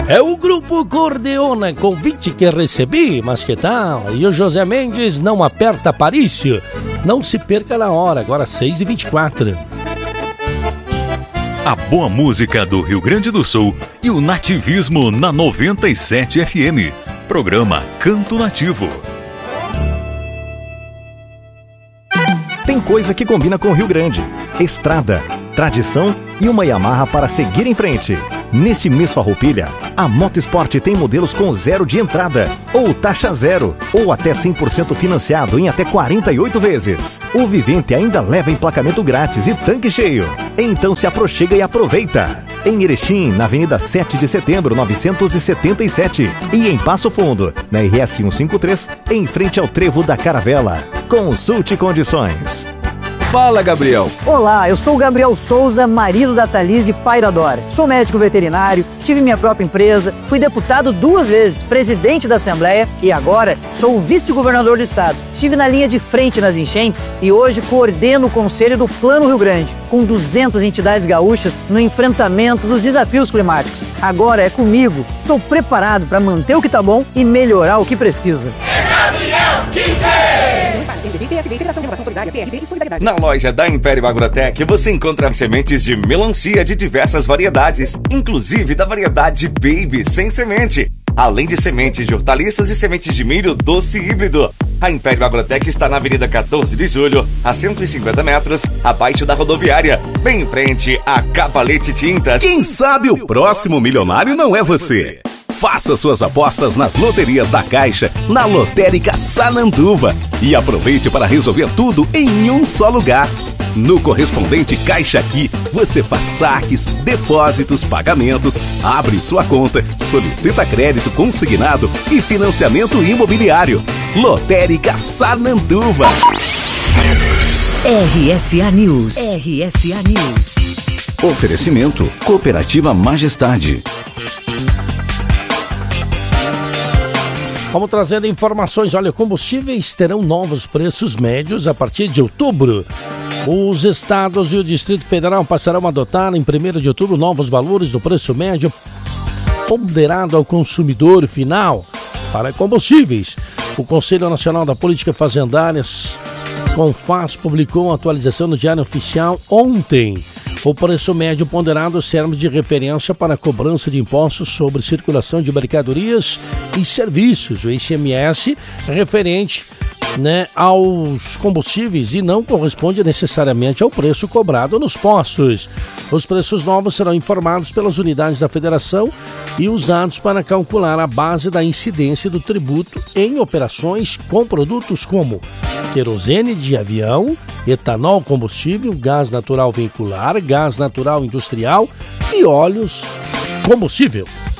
É o Grupo Cordeona, convite que recebi, mas que tal? E o José Mendes não aperta Parício. Não se perca na hora, agora 6h24. A boa música do Rio Grande do Sul e o nativismo na 97 FM. Programa Canto Nativo. Tem coisa que combina com o Rio Grande: estrada, tradição e uma Yamaha para seguir em frente. Neste mês Farroupilha, a Motosport tem modelos com zero de entrada, ou taxa zero, ou até 100% financiado em até 48 vezes. O Vivente ainda leva emplacamento grátis e tanque cheio. Então se aproxima e aproveita. Em Erechim, na Avenida 7 de Setembro, 977. E em Passo Fundo, na RS 153, em frente ao Trevo da Caravela. Consulte condições. Fala, Gabriel. Olá, eu sou o Gabriel Souza, marido da Thalise, pai da Dora. Sou médico veterinário, tive minha própria empresa, fui deputado 2 vezes, presidente da Assembleia e agora sou o vice-governador do estado. Estive na linha de frente nas enchentes e hoje coordeno o Conselho do Plano Rio Grande, com 200 entidades gaúchas no enfrentamento dos desafios climáticos. Agora é comigo. Estou preparado para manter o que tá bom e melhorar o que precisa. É Gabriel Quinze! Na loja da Império Agrotech você encontra sementes de melancia de diversas variedades, inclusive da variedade Baby sem semente, além de sementes de hortaliças e sementes de milho doce híbrido. A Império Agrotech está na Avenida 14 de Julho, a 150 metros, abaixo da rodoviária, bem em frente a Cavalete Tintas. Quem sabe o próximo milionário não é você? Faça suas apostas nas loterias da Caixa, na Lotérica Sananduva, e aproveite para resolver tudo em um só lugar. No correspondente Caixa Aqui, você faz saques, depósitos, pagamentos, abre sua conta, solicita crédito consignado e financiamento imobiliário. Lotérica Sananduva. RSA News. RSA News. Oferecimento Cooperativa Majestade. Vamos trazendo informações. Olha, combustíveis terão novos preços médios a partir de outubro. Os estados e o Distrito Federal passarão a adotar em 1º de outubro novos valores do preço médio ponderado ao consumidor final para combustíveis. O Conselho Nacional da Política Fazendária, CONFAS, publicou uma atualização no Diário Oficial ontem. O preço médio ponderado serve de referência para a cobrança de impostos sobre circulação de mercadorias e serviços. O ICMS é referente, aos combustíveis e não corresponde necessariamente ao preço cobrado nos postos. Os preços novos serão informados pelas unidades da federação e usados para calcular a base da incidência do tributo em operações com produtos como querosene de avião, etanol combustível, gás natural veicular, gás natural industrial e óleos combustível.